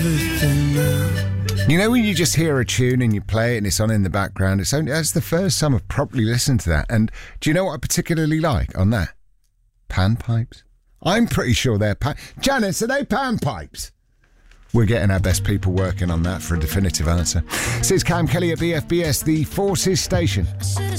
You know when you just hear a tune and you play it and it's on in the background? That's the first time I've properly listened to that. And do you know what I particularly like on that? Panpipes. I'm pretty sure they're Janice, are they panpipes? We're getting our best people working on that for a definitive answer. This is Cam Kelly at BFBS, the Forces Station.